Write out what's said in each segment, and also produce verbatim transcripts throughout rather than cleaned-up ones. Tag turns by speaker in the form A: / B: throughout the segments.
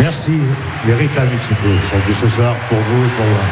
A: Merci, mérite un petit peu, sans ce soir, pour vous et pour moi.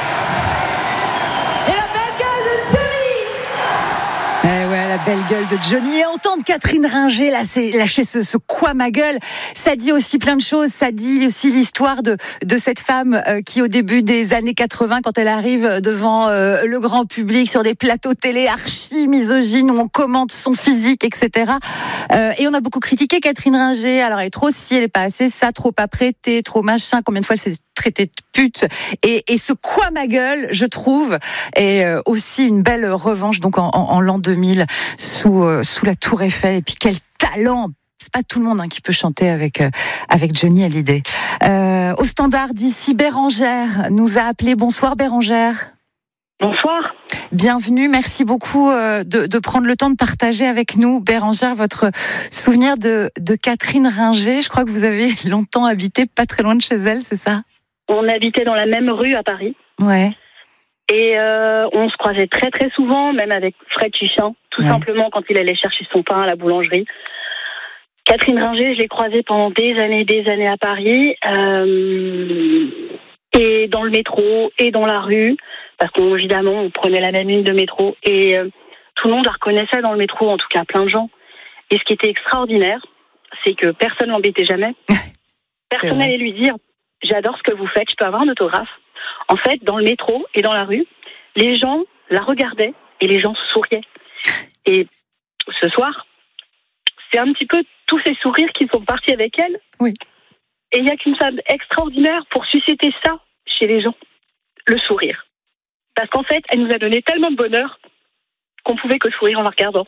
B: Et la belle gueule de Johnny.
C: Eh ouais, la belle gueule de Johnny. Et entendre Catherine Ringer là, c'est lâcher ce, ce quoi ma gueule, ça dit aussi plein de choses. Ça dit aussi l'histoire de, de cette femme euh, qui, au début des années quatre-vingts, quand elle arrive devant euh, le grand public sur des plateaux télé archi misogynes où on commente son physique, et cetera. Euh, et on a beaucoup critiqué Catherine Ringer. Alors elle est trop ci, elle est pas assez ça, trop apprêtée, trop machin. Combien de fois elle s'est traitée de pute. Et, et ce quoi ma gueule, je trouve, est euh, aussi une belle revanche. Donc en, en, en l'an deux mille, sous euh, sous la Tour Eiffel. Et puis quel talent! C'est pas tout le monde hein, qui peut chanter avec euh, avec Johnny Hallyday. Euh, au standard d'ici, Bérangère nous a appelé. Bonsoir Bérangère.
D: Bonsoir.
C: Bienvenue, merci beaucoup euh, de, de prendre le temps de partager avec nous, Bérangère, votre souvenir de, de Catherine Ringer. Je crois que vous avez longtemps habité pas très loin de chez elle, c'est ça?
D: On habitait dans la même rue à Paris.
C: Ouais.
D: Et euh, on se croisait très très souvent, même avec Fred Chichin, tout ouais. simplement quand il allait chercher son pain à la boulangerie. Catherine Ringer, je l'ai croisée pendant des années, des années à Paris, euh, et dans le métro, et dans la rue, parce qu'évidemment, on prenait la même ligne de métro, et euh, tout le monde la reconnaissait dans le métro, en tout cas plein de gens. Et ce qui était extraordinaire, c'est que personne ne l'embêtait jamais. Personne n'allait lui dire « J'adore ce que vous faites, je peux avoir un autographe ?» En fait, dans le métro et dans la rue, les gens la regardaient et les gens souriaient. Et ce soir, c'est un petit peu tous ces sourires qui sont partis avec elle.
C: Oui.
D: Et il n'y a qu'une femme extraordinaire pour susciter ça chez les gens, le sourire. Parce qu'en fait, elle nous a donné tellement de bonheur qu'on pouvait que sourire en la regardant.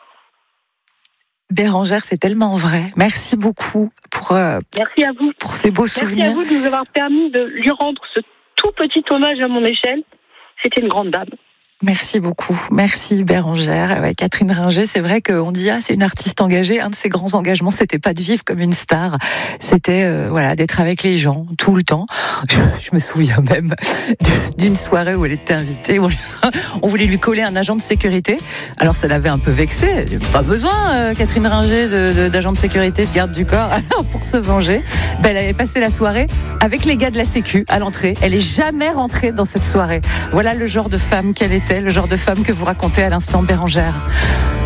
C: Bérangère, c'est tellement vrai. Merci beaucoup pour, euh,
D: Merci à vous.
C: pour ces beaux
D: Merci
C: souvenirs.
D: Merci à vous de nous avoir permis de lui rendre ce tout petit hommage à mon échelle. C'était une grande dame.
C: Merci beaucoup. Merci Bérangère. Ouais, Catherine Ringer, c'est vrai qu'on dit ah c'est une artiste engagée. Un de ses grands engagements, c'était pas de vivre comme une star, c'était euh, voilà d'être avec les gens tout le temps. Je, je me souviens même d'une soirée où elle était invitée. Où on voulait lui coller un agent de sécurité. Alors ça l'avait un peu vexée. Pas besoin, euh, Catherine Ringer, de, de, d'agent de sécurité, de garde du corps. Alors pour se venger, ben, elle avait passé la soirée avec les gars de la Sécu à l'entrée. Elle est jamais rentrée dans cette soirée. Voilà le genre de femme qu'elle était. Le genre de femme que vous racontez à l'instant, Bérangère.